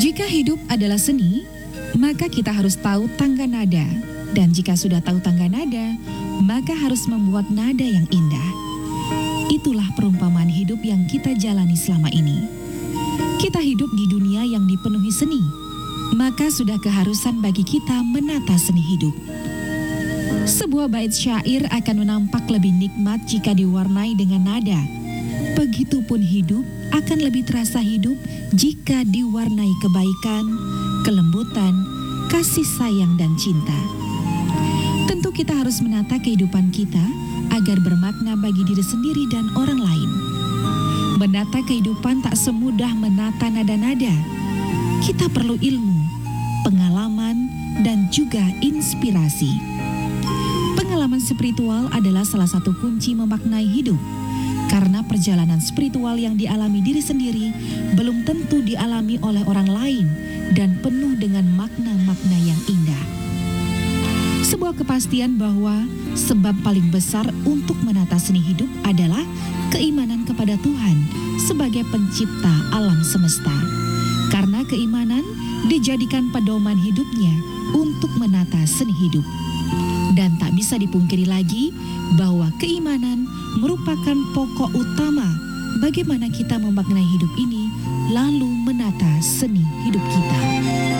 Jika hidup adalah seni, maka kita harus tahu tangga nada. Dan jika sudah tahu tangga nada, maka harus membuat nada yang indah. Itulah perumpamaan hidup yang kita jalani selama ini. Kita hidup di dunia yang dipenuhi seni, maka sudah keharusan bagi kita menata seni hidup. Sebuah bait syair akan menampak lebih nikmat jika diwarnai dengan nada. Begitupun hidup akan lebih terasa hidup jika diwarnai kebaikan, kelembutan, kasih sayang dan cinta. Tentu kita harus menata kehidupan kita agar bermakna bagi diri sendiri dan orang lain. Menata kehidupan tak semudah menata nada-nada. Kita perlu ilmu, pengalaman, dan juga inspirasi. Pengalaman spiritual adalah salah satu kunci memaknai hidup. Karena perjalanan spiritual yang dialami diri sendiri belum tentu dialami oleh orang lain dan penuh dengan makna-makna yang indah. Sebuah kepastian bahwa sebab paling besar untuk menata seni hidup adalah keimanan kepada Tuhan sebagai pencipta alam semesta. Karena keimanan dijadikan pedoman hidupnya untuk menata seni hidup. Dan tak bisa dipungkiri lagi bahwa keimanan merupakan pokok utama bagaimana kita memaknai hidup ini lalu menata seni hidup kita.